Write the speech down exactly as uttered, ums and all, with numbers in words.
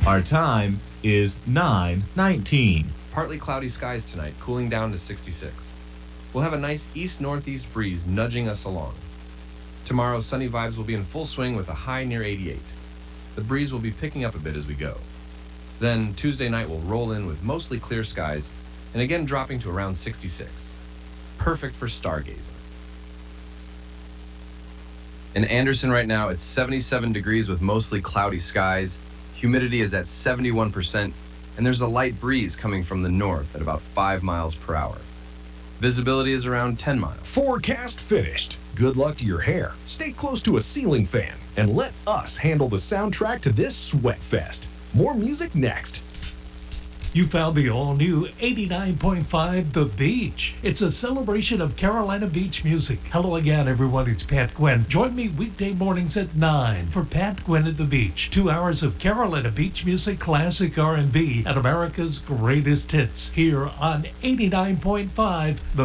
Our time is nine nineteen. Partly cloudy skies tonight, cooling down to sixty-six. We'll have a nice east-northeast breeze nudging us along. Tomorrow, sunny vibes will be in full swing with a high near eighty-eight. The breeze will be picking up a bit as we go. Then Tuesday night will roll in with mostly clear skies and again dropping to around sixty-six. Perfect for stargazing. In Anderson right now, it's seventy-seven degrees with mostly cloudy skies. Humidity is at seventy-one percent, and there's a light breeze coming from the north at about five miles per hour. Visibility is around ten miles. Forecast finished. Good luck to your hair. Stay close to a ceiling fan and let us handle the soundtrack to this sweat fest. More music next. You found the all-new eighty-nine point five The Beach. It's a celebration of Carolina Beach music. Hello again, everyone. It's Pat Gwynn. Join me weekday mornings at nine for Pat Gwynn at the Beach. Two hours of Carolina Beach music, classic R and B, and America's greatest hits here on eighty-nine point five The